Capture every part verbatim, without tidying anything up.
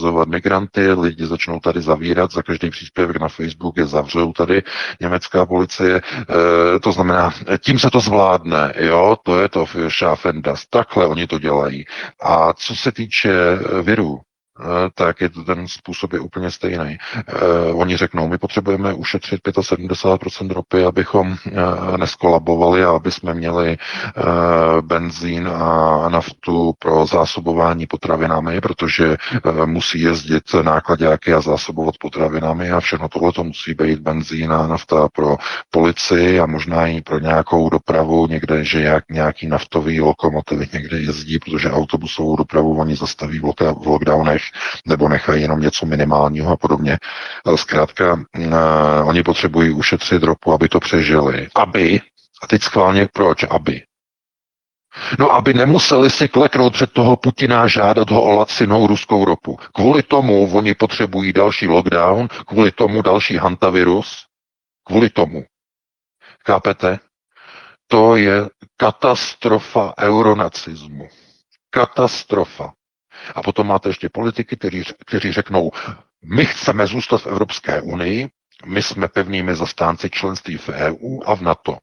migranty, lidi začnou tady zavírat, za každý příspěvek na Facebook je zavřou tady německá policie. E, to znamená, tím se to zvládne, jo, to je to Schaffendas, takhle oni to dělají. A co se týče virů, tak je to ten způsob je úplně stejný. Uh, oni řeknou, my potřebujeme ušetřit sedmdesát pět procent ropy, abychom uh, neskolabovali a aby jsme měli uh, benzín a naftu pro zásobování potravinami, protože uh, musí jezdit nákladáky a zásobovat potravinami a všechno tohle to musí být benzín a nafta pro policii a možná i pro nějakou dopravu někde, že jak nějaký naftový lokomotivy někde jezdí, protože autobusovou dopravu oni zastaví v, loka- v lockdownech nebo nechají jenom něco minimálního a podobně. Zkrátka, uh, oni potřebují ušetřit ropu, aby to přežili. Aby, a teď schválně proč, aby. No, aby nemuseli si kleknout před toho Putina a žádat ho o lacinou ruskou ropu. Kvůli tomu oni potřebují další lockdown, kvůli tomu další hantavirus, kvůli tomu. Chápete? To je katastrofa euronacismu. Katastrofa. A potom máte ještě politiky, kteří, kteří řeknou, my chceme zůstat v Evropské unii, my jsme pevnými zastánci členství v E U a v NATO.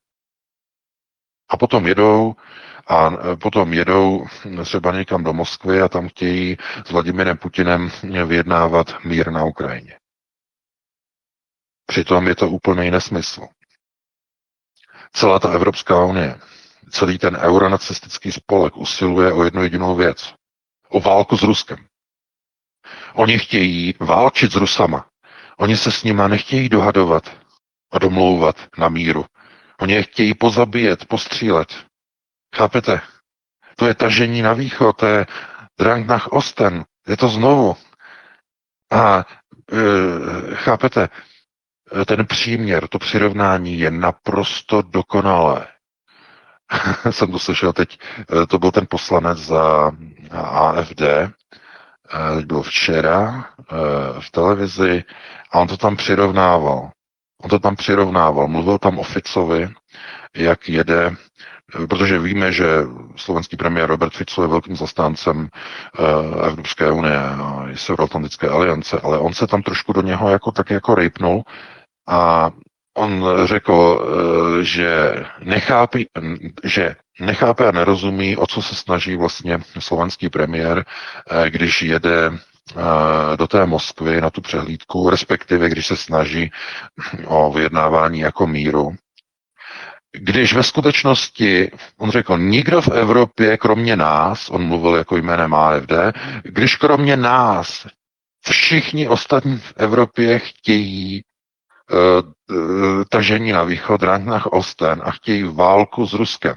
A potom jedou a potom jedou třeba někam do Moskvy a tam chtějí s Vladimirem Putinem vyjednávat mír na Ukrajině. Přitom je to úplný nesmysl. Celá ta Evropská unie, celý ten euronacistický spolek usiluje o jednu jedinou věc. O válku s Ruskem. Oni chtějí válčit s Rusama. Oni se s nima nechtějí dohadovat a domlouvat na míru. Oni je chtějí pozabíjet, postřílet. Chápete? To je tažení na východ, to je Drang nach Osten. Je to znovu. A e, chápete? Ten příměr, to přirovnání je naprosto dokonalé. Jsem to slyšel teď, to byl ten poslanec za A F D, byl včera v televizi a on to tam přirovnával. On to tam přirovnával, mluvil tam o Ficovi, jak jede, protože víme, že slovenský premiér Robert Fico je velkým zastáncem Evropské unie a Severoatlantické aliance, ale on se tam trošku do něho jako tak jako rejpnul a on řekl, že nechápe, že nechápe a nerozumí, o co se snaží vlastně slovenský premiér, když jede do té Moskvy na tu přehlídku, respektive když se snaží o vyjednávání jako míru. Když ve skutečnosti, on řekl, nikdo v Evropě, kromě nás, on mluvil jako jménem A F D, když kromě nás všichni ostatní v Evropě chtějí uh, tažení na východ, Drang nach Osten a chtějí válku s Ruskem.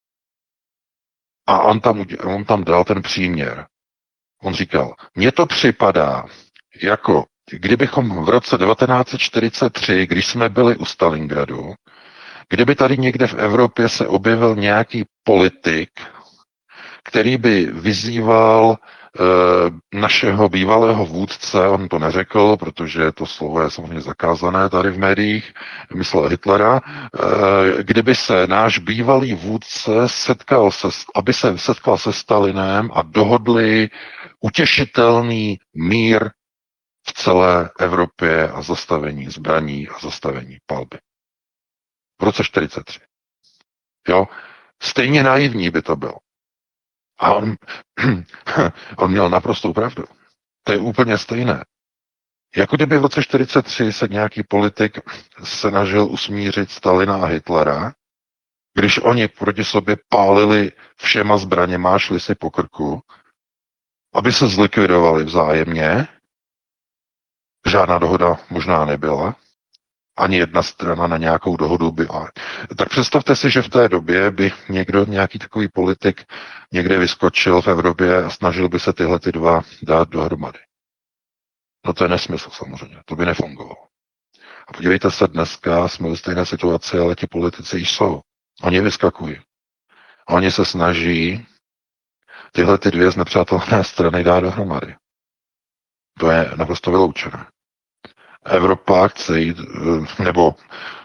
A on tam, on tam dal ten příměr. On říkal, mně to připadá jako, kdybychom v roce devatenáct set čtyřicet tři, když jsme byli u Stalingradu, kdyby tady někde v Evropě se objevil nějaký politik, který by vyzýval e, našeho bývalého vůdce, on to neřekl, protože to slovo je samozřejmě zakázané tady v médiích, myslel Hitlera, e, kdyby se náš bývalý vůdce setkal se, aby se setkal se Stalinem a dohodli utěšitelný mír v celé Evropě a zastavení zbraní a zastavení palby. V roce čtyřicet tři. Jo? Stejně naivní by to bylo. A on, on měl naprostou pravdu. To je úplně stejné. Jako kdyby v roce čtyřicet tři se nějaký politik snažil usmířit Stalina a Hitlera, když oni proti sobě pálili všema zbraněma, šli si po krku, aby se zlikvidovali vzájemně. Žádná dohoda možná nebyla. Ani jedna strana na nějakou dohodu byla. Tak představte si, že v té době by někdo, nějaký takový politik někde vyskočil v Evropě a snažil by se tyhle ty dva dát dohromady. No to je nesmysl samozřejmě, to by nefungovalo. A podívejte se, dneska jsme ve stejné situaci, ale ti politici jsou. Oni vyskakují. Oni se snaží tyhle ty dvě znepřátelné strany dát dohromady. To je naprosto vyloučené. Evropa chce jít, nebo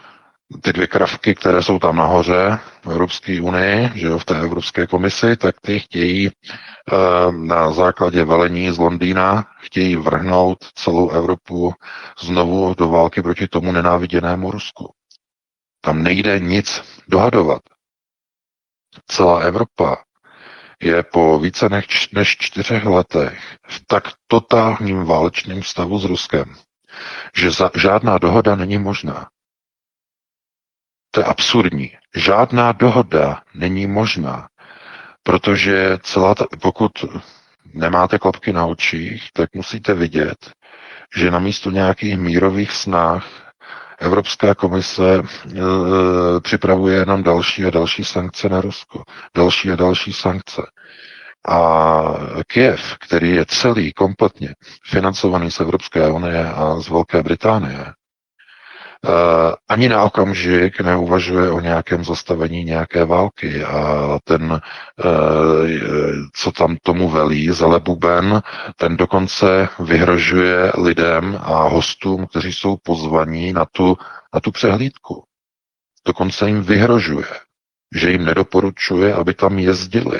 ty dvě kravky, které jsou tam nahoře v Evropské unii, že jo, v té Evropské komisi, tak ty chtějí na základě velení z Londýna chtějí vrhnout celou Evropu znovu do války proti tomu nenáviděnému Rusku. Tam nejde nic dohadovat. Celá Evropa je po více než, než čtyřech letech v tak totálním válečném stavu s Ruskem, že za, žádná dohoda není možná. To je absurdní. Žádná dohoda není možná, protože celá ta, pokud nemáte klapky na očích, tak musíte vidět, že namísto nějakých mírových snah Evropská komise e, připravuje jenom další a další sankce na Rusko. Další a další sankce. A Kyjev, který je celý kompletně financovaný z Evropské unie a z Velké Británie, Uh, ani na okamžik neuvažuje o nějakém zastavení nějaké války a ten, uh, co tam tomu velí, Zelebuben, ten dokonce vyhrožuje lidem a hostům, kteří jsou pozvaní na tu, na tu přehlídku. Dokonce jim vyhrožuje, že jim nedoporučuje, aby tam jezdili.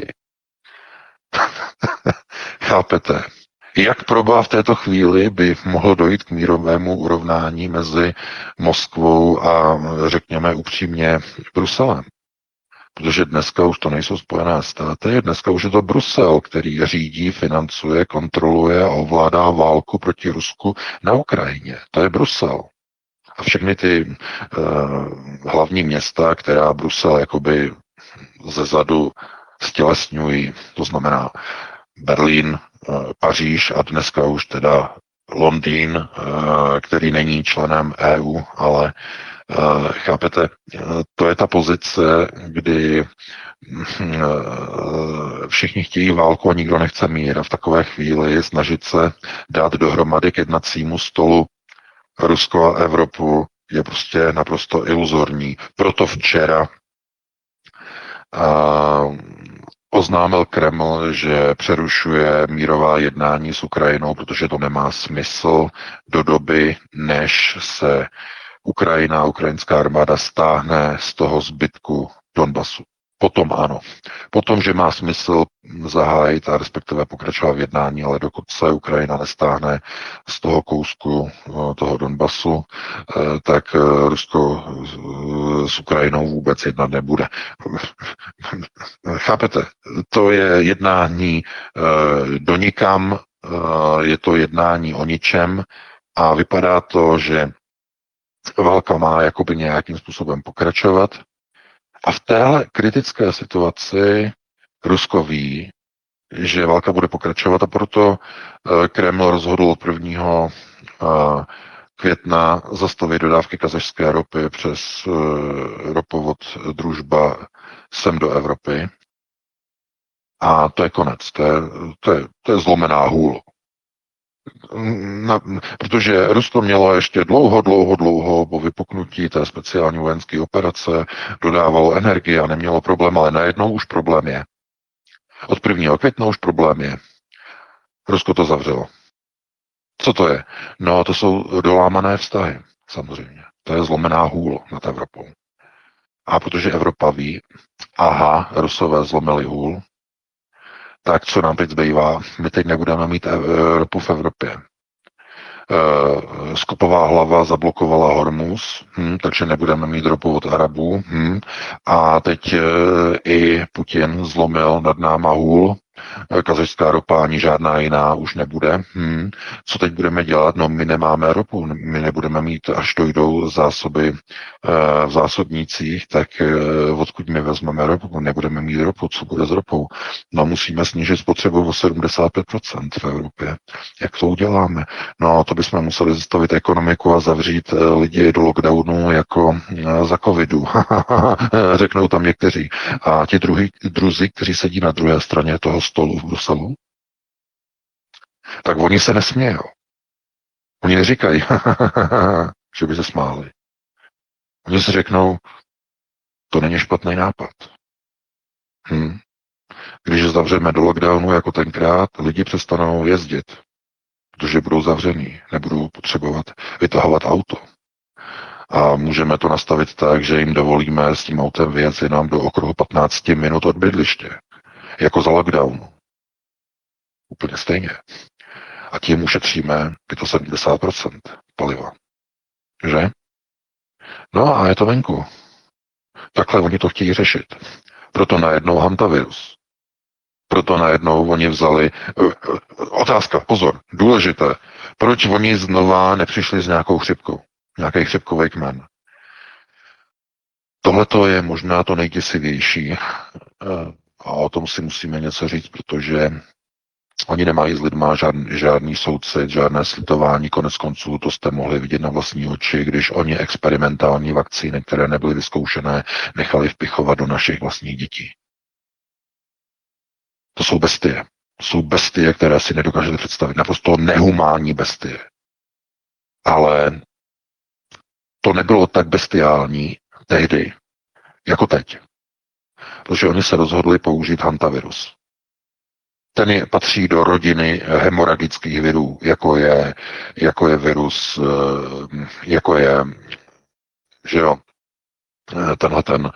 Chápete? Jak probá v této chvíli by mohlo dojít k mírovému urovnání mezi Moskvou a, řekněme upřímně, Bruselem? Protože dneska už to nejsou Spojené státy, dneska už je to Brusel, který řídí, financuje, kontroluje a ovládá válku proti Rusku na Ukrajině. To je Brusel. A všechny ty uh, hlavní města, která Brusel jakoby zezadu stělesňují, to znamená Berlín, Paříž a dneska už teda Londýn, který není členem E U, ale chápete, to je ta pozice, kdy všichni chtějí válku a nikdo nechce mír a v takové chvíli snažit se dát dohromady k jednacímu stolu Rusko a Evropu je prostě naprosto iluzorní. Proto včera oznámil Kreml, že přerušuje mírová jednání s Ukrajinou, protože to nemá smysl do doby, než se Ukrajina, ukrajinská armáda stáhne z toho zbytku Donbasu. Potom ano. Potom, že má smysl zahájit a respektive pokračovat v jednání, ale dokud se Ukrajina nestáhne z toho kousku toho Donbasu, tak Rusko s Ukrajinou vůbec jednat nebude. Chápete? To je jednání do nikam, je to jednání o ničem a vypadá to, že válka má jakoby nějakým způsobem pokračovat. A v téhle kritické situaci Rusko ví, že válka bude pokračovat a proto Kreml rozhodl od prvního května zastavit dodávky kazašské ropy přes ropovod Družba sem do Evropy. A to je konec. To je, to je, to je zlomená hůl. Na, protože Rusko mělo ještě dlouho, dlouho, dlouho po vypuknutí té speciální vojenské operace, dodávalo energii a nemělo problém, ale najednou už problém je. Od prvního května už problém je. Rusko to zavřelo. Co to je? No, to jsou dolámané vztahy, samozřejmě. To je zlomená hůl nad Evropou. A protože Evropa ví, aha, Rusové zlomili hůl, tak co nám teď zbývá? My teď nebudeme mít ropu v Evropě. Skopová hlava zablokovala Hormuz, hm, takže nebudeme mít ropu od Arabů. Hm, a teď e, i Putin zlomil nad náma hůl. Kazašská ropa ani žádná jiná už nebude. Hm. Co teď budeme dělat? No my nemáme ropu, my nebudeme mít, až dojdou zásoby e, v zásobnících, tak e, odkud my vezmeme ropu? Nebudeme mít ropu, co bude s ropou? No musíme snížit spotřebu o sedmdesát pět procent v Evropě. Jak to uděláme? No to bychom museli zastavit ekonomiku a zavřít e, lidi do lockdownu jako e, za covidu. Řeknou tam někteří. A ti druhý, druzí, kteří sedí na druhé straně toho stolu v Bruselu, tak oni se nesmějou. Oni neříkají, že by se smáli. Oni si řeknou, to není špatný nápad. Hm. Když zavřeme do lockdownu jako tenkrát, lidi přestanou jezdit, protože budou zavřený, nebudou potřebovat vytahovat auto. A můžeme to nastavit tak, že jim dovolíme s tím autem vyjet jenom do okruhu patnáct minut od bydliště. Jako za lockdownu. Úplně stejně. A tím ušetříme sedmdesát procent paliva. Že? No a je to venku. Takhle oni to chtějí řešit. Proto najednou hantavirus. Proto najednou oni vzali... Otázka, pozor, důležité. Proč oni znova nepřišli s nějakou chřipkou? Nějaký chřipkový kmen. Tohleto je možná to nejděsivější. A o tom si musíme něco říct, protože oni nemají s lidma žádný, žádný soucit, žádné slitování, konec konců to jste mohli vidět na vlastní oči, když oni experimentální vakcíny, které nebyly vyzkoušené, nechali vpichovat do našich vlastních dětí. To jsou bestie. To jsou bestie, které si nedokážete představit. Naprosto nehumánní bestie. Ale to nebylo tak bestiální tehdy, jako teď. Protože oni se rozhodli použít hantavirus. Ten je, patří do rodiny hemoragických virů, jako je, jako je virus, jako je, že jo, tenhle ten,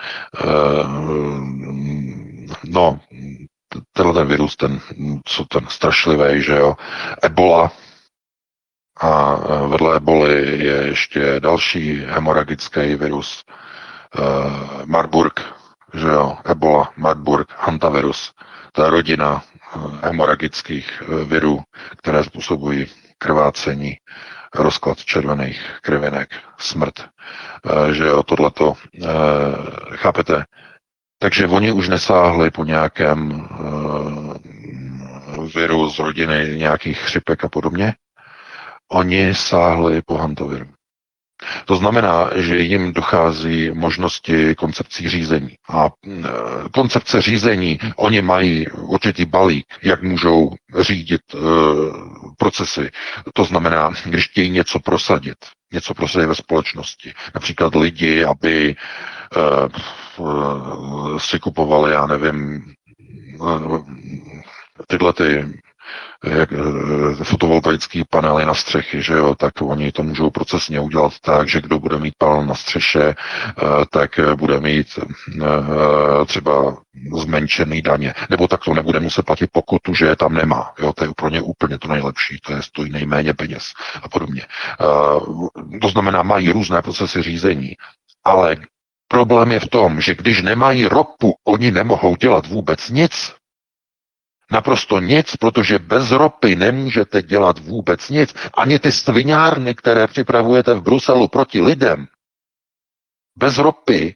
no, tenhle ten virus, ten, co ten strašlivý, že jo, Ebola, a vedle eboli je ještě další hemoragický virus, Marburg, že jo, Ebola, Marburg, hantavirus, to je rodina hemoragických virů, které způsobují krvácení, rozklad červených krvinek, smrt, že jo, tohleto, chápete? Takže oni už nesáhli po nějakém viru z rodiny nějakých chřipek a podobně, oni sáhli po hantaviru. To znamená, že jim dochází možnosti koncepcí řízení. A koncepce řízení, oni mají určitý balík, jak můžou řídit e, procesy. To znamená, když chtějí něco prosadit, něco prosadit ve společnosti. Například lidi, aby e, e, si kupovali, já nevím, e, tyhle ty jak, fotovoltaické panely na střechy, že jo, tak oni to můžou procesně udělat tak, že kdo bude mít panel na střeše, tak bude mít třeba zmenšený daně, nebo tak to nebude muset platit pokutu, že je tam nemá, jo, to je pro ně úplně to nejlepší, to je stojí nejméně peněz a podobně. To znamená, mají různé procesy řízení, ale problém je v tom, že když nemají ropu, oni nemohou dělat vůbec nic. Naprosto nic, protože bez ropy nemůžete dělat vůbec nic. Ani ty sviňárny, které připravujete v Bruselu proti lidem, bez ropy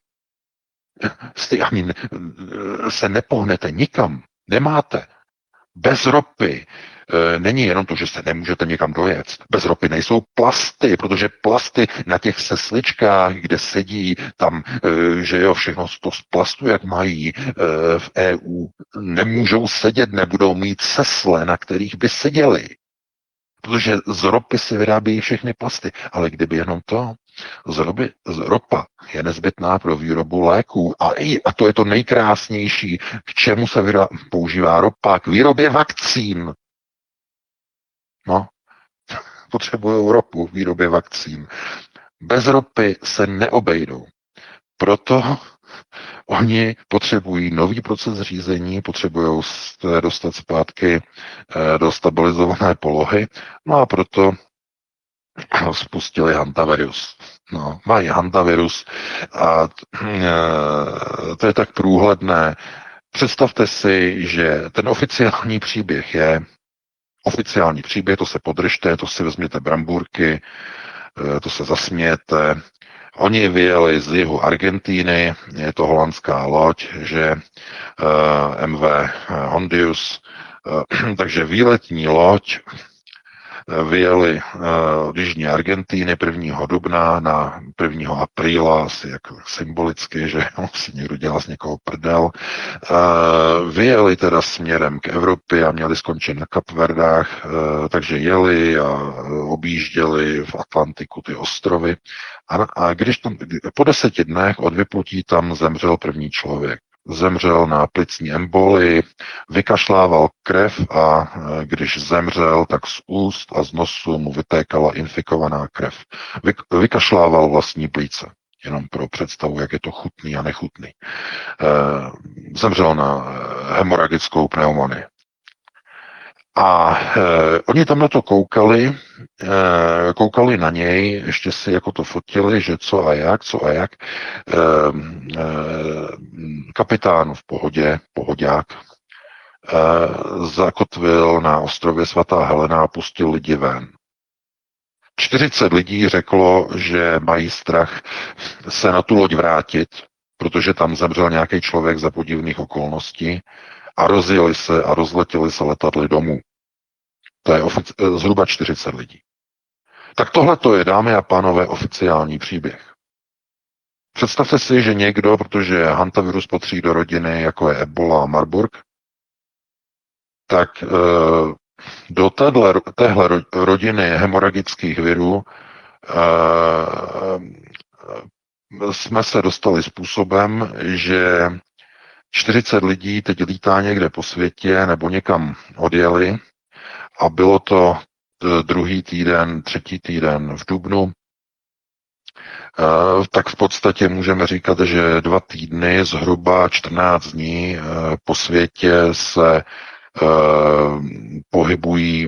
ani se nepohnete nikam. Nemáte. Bez ropy e, není jenom to, že se nemůžete někam dojet. Bez ropy nejsou plasty, protože plasty na těch sesličkách, kde sedí tam, e, že jo, všechno to z plastu, jak mají e, v E U, nemůžou sedět, nebudou mít sesle, na kterých by seděli. Protože z ropy se vyrábějí všechny plasty. Ale kdyby jenom to, z, ropy, z ropa je nezbytná pro výrobu léků. A, i, a to je to nejkrásnější, k čemu se vyrá, používá ropa, k výrobě vakcín. No, potřebují ropu k výrobě vakcín. Bez ropy se neobejdou. Proto oni potřebují nový proces řízení, potřebují se dostat zpátky do stabilizované polohy, no a proto spustili hantavirus. No, mají hantavirus a to je tak průhledné. Představte si, že ten oficiální příběh je, oficiální příběh, to se podržte, to si vezměte brambůrky, to se zasmějete. Oni vyjeli z jihu Argentíny, je to holandská loď, že uh, M V Hondius, uh, takže výletní loď vyjeli uh, jižní Argentíny prvního dubna na prvního apríla, asi jako symbolicky, že si někdo dělá z někoho prdel. Uh, vyjeli teda směrem k Evropě a měli skončit na Kapverdách, uh, takže jeli a objížděli v Atlantiku ty ostrovy. A, a když tam, po deseti dnech od vyplutí tam zemřel první člověk. zemřel na plicní embolii, vykašlával krev a když zemřel, tak z úst a z nosu mu vytékala infikovaná krev. Vykašlával vlastní plíce. Jenom pro představu, jak je to chutný a nechutný. Zemřel na hemoragickou pneumonii. A e, oni tam na to koukali, e, koukali na něj, ještě si jako to fotili, že co a jak, co a jak. E, e, kapitán v pohodě, pohodák, e, zakotvil na ostrově Svatá Helena a pustil lidi ven. čtyřicet lidí řeklo, že mají strach se na tu loď vrátit, protože tam zemřel nějaký člověk za podivných okolností a rozjeli se a rozletěli se letadly domů. To je ofici- zhruba čtyřicet lidí. Tak tohle to je, dámy a pánové, oficiální příběh. Představte si, že někdo, protože hantavirus patří do rodiny, jako je Ebola a Marburg, tak do téhle, téhle rodiny hemoragických virů jsme se dostali způsobem, že čtyřicet lidí teď lítá někde po světě nebo někam odjeli a bylo to druhý týden, třetí týden v dubnu, tak v podstatě můžeme říkat, že dva týdny, zhruba čtrnáct dní po světě se pohybují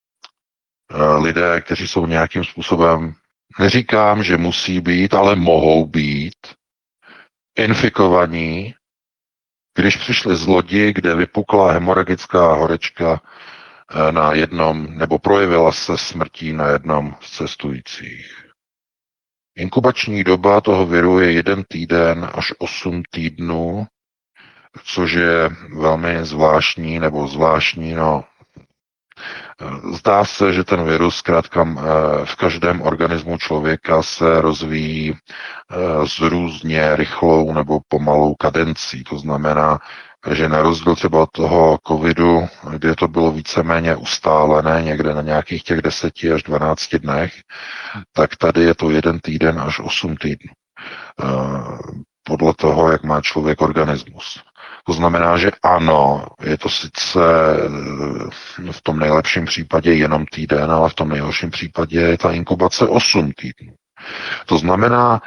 lidé, kteří jsou nějakým způsobem, neříkám, že musí být, ale mohou být infikovaní, když přišli z lodi, kde vypukla hemoragická horečka na jednom, nebo projevila se smrtí na jednom z cestujících. Inkubační doba toho viru je jeden týden až osm týdnů, což je velmi zvláštní, nebo zvláštní, no. Zdá se, že ten virus zkrátka v každém organismu člověka se rozvíjí s různě rychlou nebo pomalou kadencí. To znamená, že na rozdíl třeba od toho covidu, kde to bylo víceméně ustálené někde na nějakých těch deseti až dvanácti dnech, tak tady je to jeden týden až osm týdnů. Podle toho, jak má člověk organismus. To znamená, že ano, je to sice v tom nejlepším případě jenom týden, ale v tom nejhorším případě je ta inkubace osm týdnů. To znamená,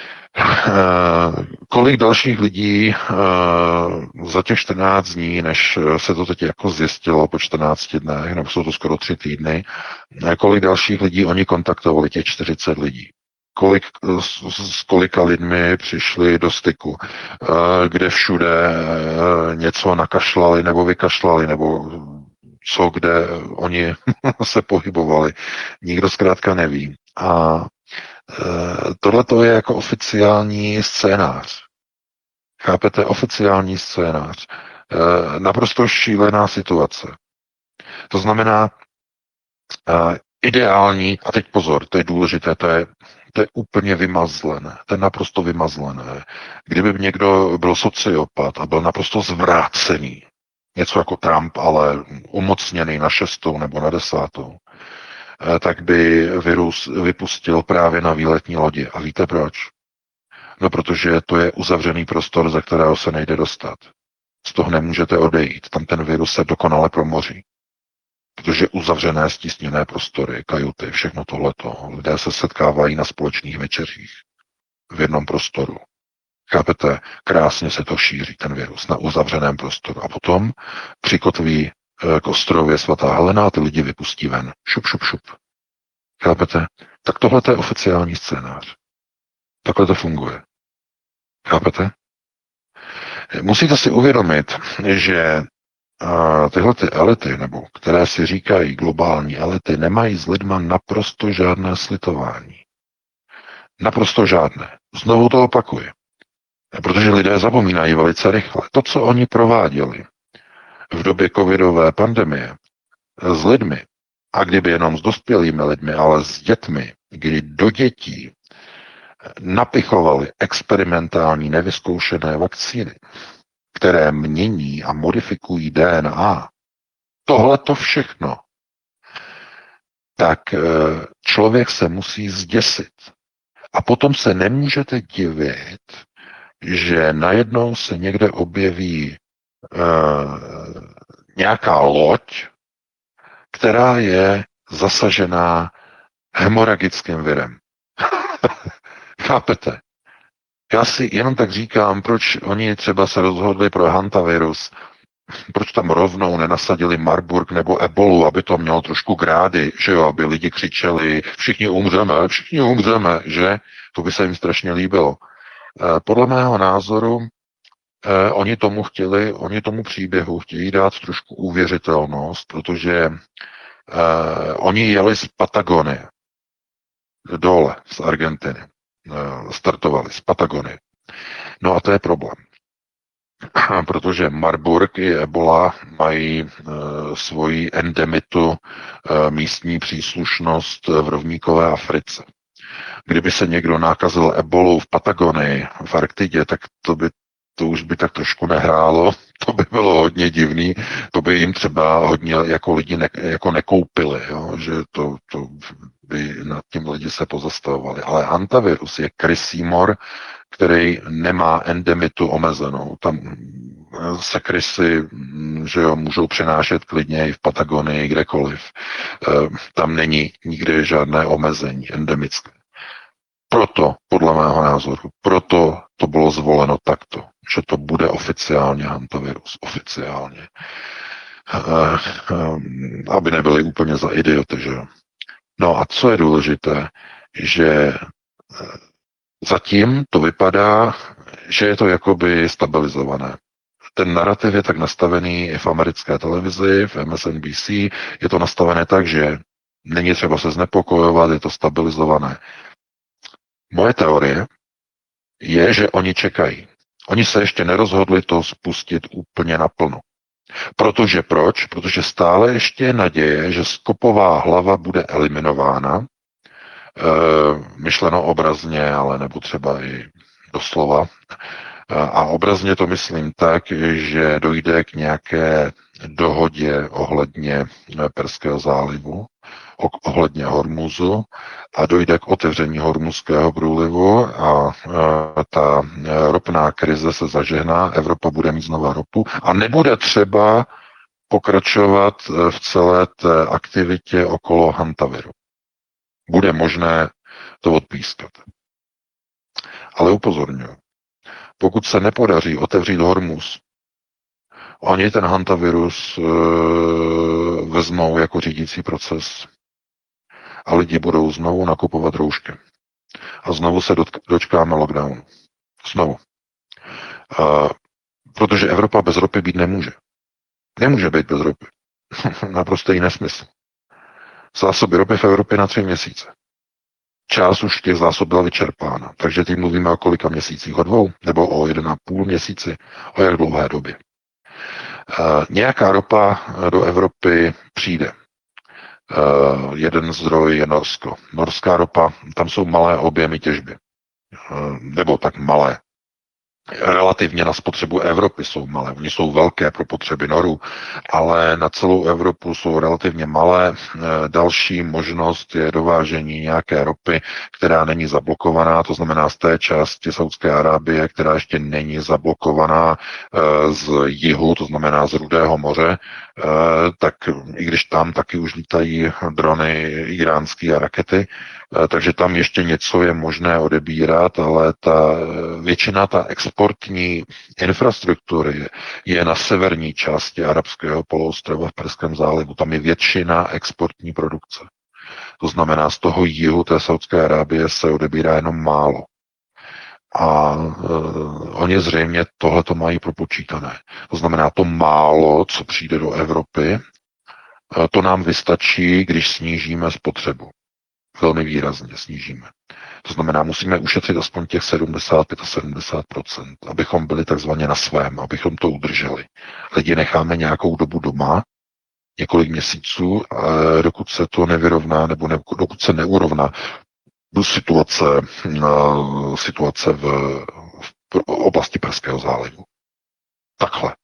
kolik dalších lidí za těch čtrnáct dní, než se to teď jako zjistilo po čtrnácti dnech, nebo jsou to skoro tři týdny, kolik dalších lidí oni kontaktovali, těch čtyřicet lidí. Kolik, s kolika lidmi přišli do styku, kde všude něco nakašlali nebo vykašlali, nebo co, kde oni se pohybovali. Nikdo zkrátka neví. A tohle to je jako oficiální scénář. Chápete? Oficiální scénář. Naprosto šílená situace. To znamená, ideální, a teď pozor, to je důležité, to je, to je úplně vymazlené, to je naprosto vymazlené. Kdyby někdo byl sociopat a byl naprosto zvrácený, něco jako Trump, ale umocněný na šestou nebo na desátou, tak by virus vypustil právě na výletní lodi. A víte proč? No, protože to je uzavřený prostor, ze kterého se nejde dostat. Z toho nemůžete odejít. Tam ten virus se dokonale promoří. Protože uzavřené, stísněné prostory, kajuty, všechno tohleto. Lidé se setkávají na společných večeřích v jednom prostoru. Chápete? Krásně se to šíří, ten virus, na uzavřeném prostoru. A potom přikotví k ostrově Svatá Helena a ty lidi vypustí ven. Šup, šup, šup. Chápete? Tak tohle je oficiální scénář. Takhle to funguje. Chápete? Musíte si uvědomit, že a tyhle ty elity, nebo které si říkají globální elity, nemají s lidma naprosto žádné slitování. Naprosto žádné. Znovu to opakuji. Protože lidé zapomínají velice rychle. To, co oni prováděli v době covidové pandemie s lidmi, a kdyby jenom s dospělými lidmi, ale s dětmi, kdy do dětí napichovali experimentální nevyzkoušené vakcíny, které mění a modifikují D N A, tohle to všechno, tak člověk se musí zděsit. A potom se nemůžete divit, že najednou se někde objeví uh, nějaká loď, která je zasažená hemoragickým virem. Chápete? Já si jenom tak říkám, proč oni třeba se rozhodli pro hantavirus, proč tam rovnou nenasadili Marburg nebo ebolu, aby to mělo trošku grády, že jo, aby lidi křičeli, všichni umřeme, všichni umřeme, že? To by se jim strašně líbilo. Podle mého názoru eh, oni tomu chtěli, oni tomu příběhu chtějí dát trošku uvěřitelnost, protože eh, oni jeli z Patagonie dole, z Argentiny. Eh, startovali z Patagonie. No a to je problém. Protože Marburg i Ebola mají e, svoji endemitu, e, místní příslušnost v rovníkové Africe. Kdyby se někdo nakazil ebolou v Patagonii, v Arktidě, tak to by to už by tak trošku nehrálo, to by bylo hodně divný, to by jim třeba hodně jako lidi ne, jako nekoupili, jo? Že to, to by nad tím lidi se pozastavovali. Ale hantavirus je krysí mor, který nemá endemitu omezenou. Tam se krysy, že jo, můžou přenášet klidně i v Patagonii, kdekoliv. Tam není nikdy žádné omezení endemické. Proto, podle mého názoru, proto to bylo zvoleno takto, že to bude oficiálně hantavirus, oficiálně. Aby nebyli úplně za idioty, že jo. No a co je důležité, že zatím to vypadá, že je to jakoby stabilizované. Ten narrativ je tak nastavený i v americké televizi, v M S N B C, je to nastavené tak, že není třeba se znepokojovat, je to stabilizované. Moje teorie je, že oni čekají. Oni se ještě nerozhodli to spustit úplně naplno. Protože proč? Protože stále ještě je naděje, že skopová hlava bude eliminována, e, myšleno obrazně, ale nebo třeba i doslova. A obrazně to myslím tak, že dojde k nějaké dohodě ohledně Perského zálivu, ohledně Hormuzu a dojde k otevření Hormuzského průlivu a ta ropná krize se zažehná, Evropa bude mít znova ropu a nebude třeba pokračovat v celé té aktivitě okolo hantaviru. Bude možné to odpískat. Ale upozorňuji, pokud se nepodaří otevřít Hormuz, oni ten hantavirus e, vezmou jako řídící proces a lidi budou znovu nakupovat roušky. A znovu se dočkáme lockdownu. Znovu. E, protože Evropa bez ropy být nemůže. Nemůže být bez ropy. Naprosto jiný nesmysl. Zásoby ropy v Evropě na tři měsíce. Část už těch zásob byla vyčerpána. Takže teď mluvíme o kolika měsících? O dvou? Nebo o jeden a půl měsíci? O jak dlouhé době? Uh, nějaká ropa do Evropy přijde. Uh, jeden zdroj je Norsko. Norská ropa, tam jsou malé objemy těžby. Uh, nebo tak malé. Relativně na spotřebu Evropy jsou malé. Oni jsou velké pro potřeby Norů, ale na celou Evropu jsou relativně malé. Další možnost je dovážení nějaké ropy, která není zablokovaná, to znamená z té části Saudské Arábie, která ještě není zablokovaná z jihu, to znamená z Rudého moře, tak i když tam taky už lítají drony iránský a rakety, takže tam ještě něco je možné odebírat, ale ta většina ta exportní infrastruktury je na severní části arabského poloostrova v Perském zálivu. Tam je většina exportní produkce. To znamená, z toho jihu té Saudské Arábie se odebírá jenom málo. A uh, oni zřejmě tohleto mají propočítané. To znamená, to málo, co přijde do Evropy, uh, to nám vystačí, když snížíme spotřebu. Velmi výrazně snížíme. To znamená, musíme ušetřit aspoň těch sedmdesát pět a sedmdesát procent, abychom byli takzvaně na svém, abychom to udrželi. Lidi necháme nějakou dobu doma, několik měsíců, dokud se to nevyrovná, nebo ne, dokud se neurovná situace, situace v, v oblasti Perského zálivu. Takhle.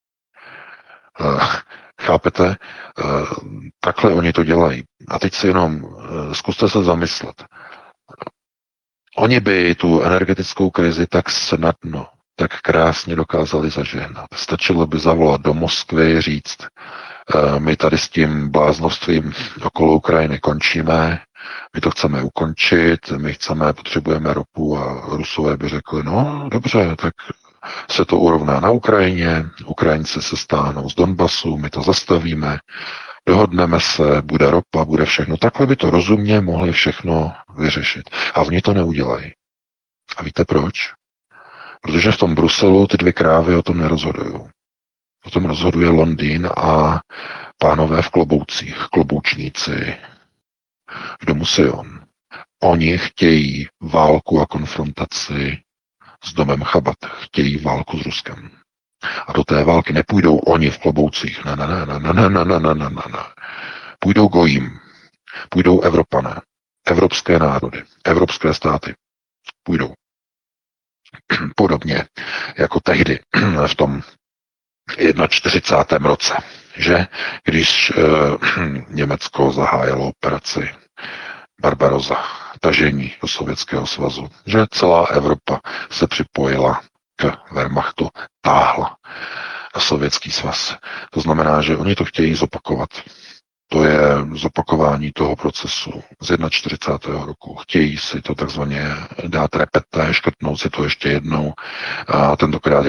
Chápete? Takhle oni to dělají. A teď si jenom zkuste se zamyslet. Oni by tu energetickou krizi tak snadno tak krásně dokázali zažehnat. Stačilo by zavolat do Moskvy, říct, my tady s tím bláznovstvím okolo Ukrajiny končíme, my to chceme ukončit, my chceme, potřebujeme ropu a Rusové by řekli, no dobře, tak se to urovná na Ukrajině, Ukrajinci se stáhnou z Donbasu, my to zastavíme, dohodneme se, bude ropa, bude všechno. Takhle by to rozumně mohli všechno vyřešit. A oni to neudělají. A víte proč? Protože v tom Bruselu ty dvě krávy o tom nerozhodují. O tom rozhoduje Londýn a pánové v kloboucích, kloboučníci. Kdo musí on? Oni chtějí válku a konfrontaci s domem Chabat. Chtějí válku s Ruskem. A do té války nepůjdou oni v kloboucích. Ne, ne, ne, ne, ne, ne, ne, ne, ne, ne. Půjdou gojím. Půjdou Evropané. Evropské národy. Evropské státy. Půjdou. Podobně jako tehdy v tom čtyřicátém prvním roce, že když e, Německo zahájilo operaci Barbarossa, tažení do Sovětského svazu, že celá Evropa se připojila k Wehrmachtu, táhla na Sovětský svaz. To znamená, že oni to chtějí zopakovat. To je zopakování toho procesu z čtyřicátého prvního roku. Chtějí si to takzvaně dát repeté, škrtnout si to ještě jednou a tentokrát